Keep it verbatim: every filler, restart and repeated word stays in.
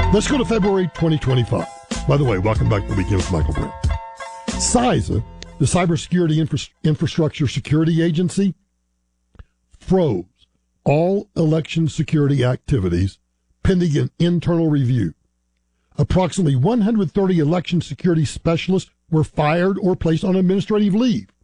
Let's go to February twenty twenty-five. By the way, welcome back to the Weekend with Michael Brown. CISA, the Cybersecurity Infra- Infrastructure Security Agency, froze all election security activities pending an internal review. Approximately one hundred thirty election security specialists were fired or placed on administrative leave.